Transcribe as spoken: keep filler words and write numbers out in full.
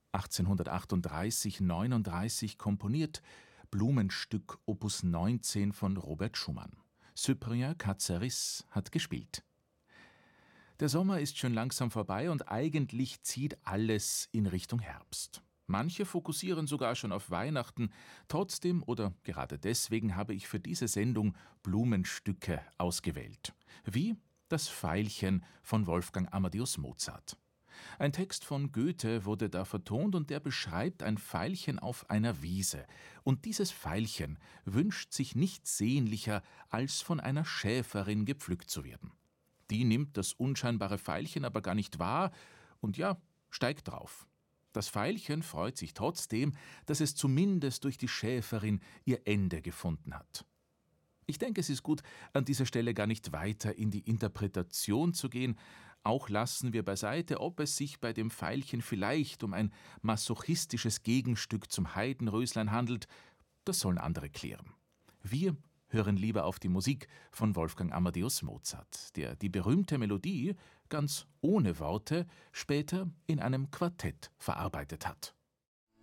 achtzehnhundertachtunddreißig neununddreißig komponiert, Blumenstück Opus neunzehn von Robert Schumann. Cyprien Katsaris hat gespielt. Der Sommer ist schon langsam vorbei und eigentlich zieht alles in Richtung Herbst. Manche fokussieren sogar schon auf Weihnachten. Trotzdem oder gerade deswegen habe ich für diese Sendung Blumenstücke ausgewählt. Wie das Veilchen von Wolfgang Amadeus Mozart. Ein Text von Goethe wurde da vertont und der beschreibt ein Veilchen auf einer Wiese. Und dieses Veilchen wünscht sich nichts sehnlicher, als von einer Schäferin gepflückt zu werden. Die nimmt das unscheinbare Veilchen aber gar nicht wahr und ja, steigt drauf. Das Veilchen freut sich trotzdem, dass es zumindest durch die Schäferin ihr Ende gefunden hat. Ich denke, es ist gut, an dieser Stelle gar nicht weiter in die Interpretation zu gehen. Auch lassen wir beiseite, ob es sich bei dem Veilchen vielleicht um ein masochistisches Gegenstück zum Heidenröslein handelt. Das sollen andere klären. Wir hören lieber auf die Musik von Wolfgang Amadeus Mozart, der die berühmte Melodie, ganz ohne Worte, später in einem Quartett verarbeitet hat.